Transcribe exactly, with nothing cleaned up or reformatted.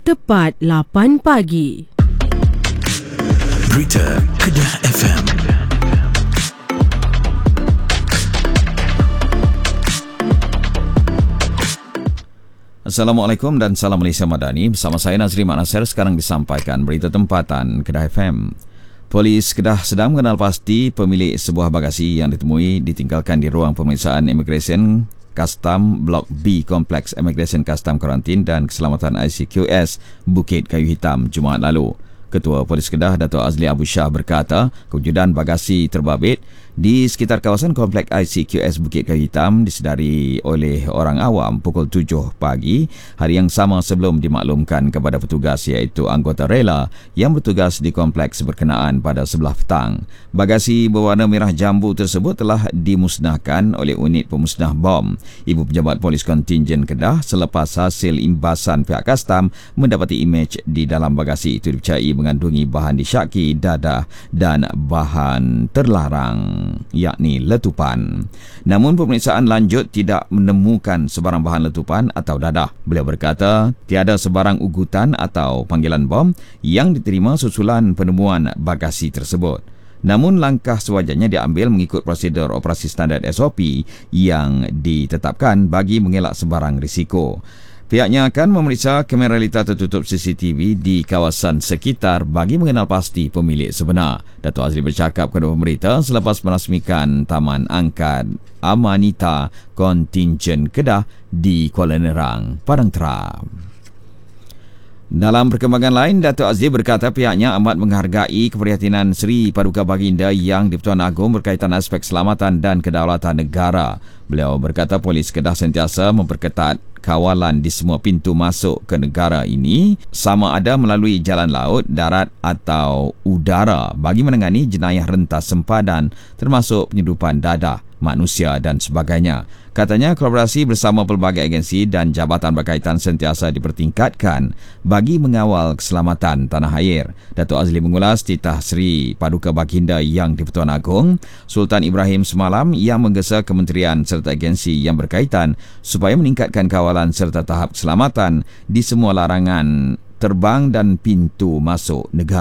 tepat lapan pagi. Berita Kedah F M. Assalamualaikum dan salam Malaysia Madani. Bersama saya Nazri Mak Nasir. Sekarang disampaikan berita tempatan Kedah F M. Polis Kedah sedang mengenal pasti pemilik sebuah bagasi yang ditemui ditinggalkan di ruang pemeriksaan Immigration Custom Blok B Kompleks Immigration Custom Karantin dan Keselamatan I C Q S Bukit Kayu Hitam Jumaat lalu. Ketua Polis Kedah Dato' Azli Abu Shah berkata kewujudan bagasi terbabit di sekitar kawasan komplek I C Q S Bukit Kayu Hitam disedari oleh orang awam pukul tujuh pagi hari yang sama sebelum dimaklumkan kepada petugas iaitu anggota rela yang bertugas di kompleks berkenaan pada sebelah petang. Bagasi berwarna merah jambu tersebut telah dimusnahkan oleh unit pemusnah bom. Ibu Pejabat Polis Kontingen Kedah selepas hasil imbasan pihak kastam mendapati imej di dalam bagasi itu dipercayai mengandungi bahan disyaki, dadah dan bahan terlarang yakni letupan. Namun pemeriksaan lanjut tidak menemukan sebarang bahan letupan atau dadah. Beliau berkata tiada sebarang ugutan atau panggilan bom yang diterima susulan penemuan bagasi tersebut. Namun langkah sewajarnya diambil mengikut prosedur operasi standard S O P yang ditetapkan bagi mengelak sebarang risiko. Pihaknya akan memeriksa kamera lita tertutup C C T V di kawasan sekitar bagi mengenal pasti pemilik sebenar. Dato' Azli bercakap kepada pemberita selepas merasmikan Taman Angkat Amanita Kontingen Kedah di Kuala Nerang, Padang Teram. Dalam perkembangan lain, Dato' Azli berkata pihaknya amat menghargai keprihatinan Seri Paduka Baginda Yang di-Pertuan Agong berkaitan aspek keselamatan dan kedaulatan negara. Beliau berkata polis Kedah sentiasa memperketat kawalan di semua pintu masuk ke negara ini sama ada melalui jalan laut, darat atau udara bagi menangani jenayah rentas sempadan termasuk penyeludupan dadah manusia dan sebagainya. Katanya kolaborasi bersama pelbagai agensi dan jabatan berkaitan sentiasa dipertingkatkan bagi mengawal keselamatan tanah air. Dato' Azli mengulas titah Seri Paduka Baginda Yang di-Pertuan Agong Sultan Ibrahim semalam yang menggesa kementerian serta agensi yang berkaitan supaya meningkatkan kawalan serta tahap keselamatan di semua larangan terbang dan pintu masuk negara.